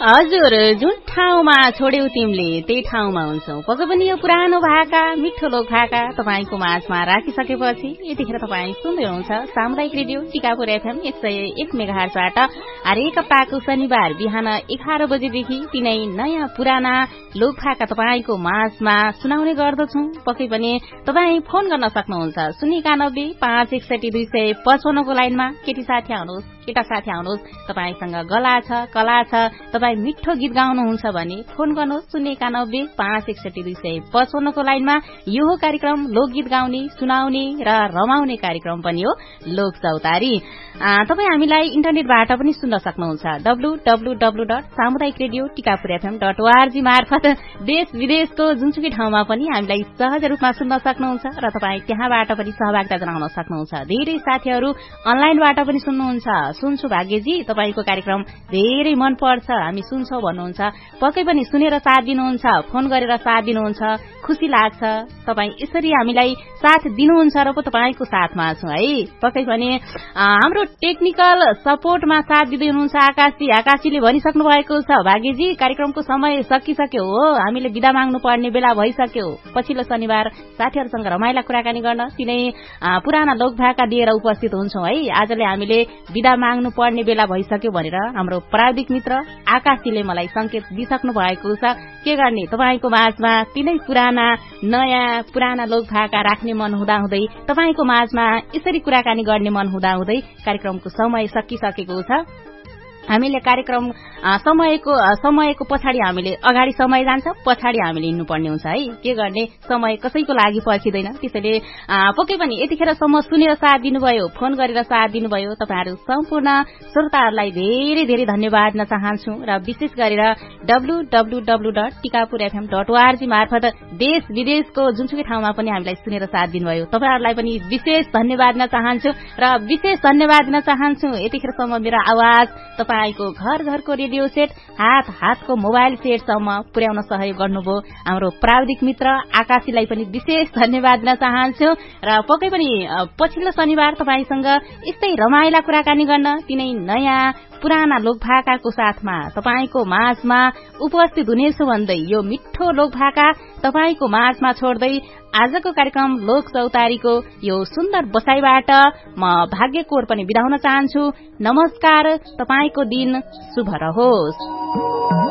हजुर, जुन ठाउँमा छोड्यौ तिमीले त्यही ठाउँमा हुन्छौ। पक्कै पनि यो पुरानो भाका मिठो लोक भाका तपाईँको माझमा राखिसकेपछि यतिखेर तपाईँ सुन्दै हुनुहुन्छ सामुदायिक रेडियो टिकापुर एफएम 101 मेगाहर्जबाट हरेक हप्ताको शनिबार बिहान 11 बजेदेखि तिनै नयाँ पुराना लोक भाका तपाईँको माझमा सुनाउने गर्दछौं। पक्कै पनि तपाईँ फोन गर्न सक्नुहुन्छ 091 561 255 को लाइनमा। केटी साथी आउनुहोस्, केटा साथी आउनुहोस्, तपाईसँग गला छ, कला छ, तपाईँ मिठो गीत गाउनुहुन्छ भने फोन गर्नुहोस् 091 561 255 को लाइनमा। यो हो कार्यक्रम लोकगीत गाउने, सुनाउने र रमाउने कार्यक्रम पनि हो लोक चौतारी। तपाईँ हामीलाई इन्टरनेटबाट पनि सुन्न सक्नुहुन्छ www.samudayikradio.tikapurfm.org मार्फत देश विदेशको जुनसुकै ठाउँमा पनि हामीलाई सहज रूपमा सुन्न सक्नुहुन्छ र तपाईँ त्यहाँबाट पनि सहभागिता जनाउन सक्नुहुन्छ। धेरै साथीहरू अनलाइनबाट पनि सुन्नुहुन्छ। सुन्छु भाग्यजी, तपाईँको कार्यक्रम धेरै मन पर्छ, हामी सुन्छौं भन्नुहुन्छ। पक्कै पनि सुनेर साथ दिनुहुन्छ, फोन गरेर साथ दिनुहुन्छ, खुसी लाग्छ। तपाईँ यसरी हामीलाई साथ दिनुहुन्छ र पो तपाईँको साथमा छु है। पक्कै पनि हाम्रो टेक्निकल सपोर्टमा साथ दिँदै हुनुहुन्छ आकाशीले भनिसक्नु भएको छ भाग्यजी कार्यक्रमको समय सकिसक्यो हो, हामीले बिदा माग्नु पर्ने बेला भइसक्यो। पछिल्लो शनिबार साथीहरूसँग रमाइला कुराकानी गर्न तिनै पुराना लोक भाका लिएर उपस्थित हुन्छौं है। आजले हामीले बिदा माग्नु पर्ने बेला भइसक्यो भनेर हाम्रो प्राविधिक मित्र आकाशीले मलाई संकेत दिइसक्नु भएको छ। के गर्ने, तपाईँको माझमा तिनै पुराना लोक भाका राख्ने मन हुँदाहुँदै, तपाईँको माझमा यसरी कुराकानी गर्ने मन हुँदाहुँदै कार्यक्रमको समय सकिसकेको छ। हामीले कार्यक्रम समयको पछाडि हामीले अगाडि समय जान्छ, पछाडि हामीले हिँड्नुपर्ने हुन्छ है। के गर्ने, समय कसैको लागि पर्खिँदैन। त्यसैले पक्कै पनि यतिखेरसम्म सुनेर साथ दिनुभयो, फोन गरेर साथ दिनुभयो, तपाईँहरू सम्पूर्ण श्रोताहरूलाई धेरै धेरै धन्यवाद दिन चाहन्छु। र विशेष गरेर www.tikapurfm.org मार्फत देश विदेशको जुनसुकै ठाउँमा पनि हामीलाई सुनेर साथ दिनुभयो, तपाईँहरूलाई पनि विशेष धन्यवाद दिन चाहन्छु। र विशेष धन्यवाद दिन चाहन्छु यतिखेरसम्म मेरो आवाज तपाईँको घर घरको रेडियो सेट, हातको मोबाइल सेटसम्म पुर्याउन सहयोग गर्नुभयो हाम्रो प्राविधिक मित्र आकाशीलाई पनि विशेष धन्यवाद दिन चाहन्छु। र पक्कै पनि पछिल्लो शनिबार तपाईँसँग यस्तै रमाइला कुराकानी गर्न तिनै नयाँ पुराना लोक भाकाको साथमा तपाईँको माझमा उपस्थित हुनेछु भन्दै यो मिठो लोक भाका तपाईँको माझमा छोड्दै आजको कार्यक्रम लोक चौतारीको यो सुन्दर बसाईबाट म भाग्य कोर पनि बिदा हुन चाहन्छु। नमस्कार, तपाईँको दिन शुभ रहोस्।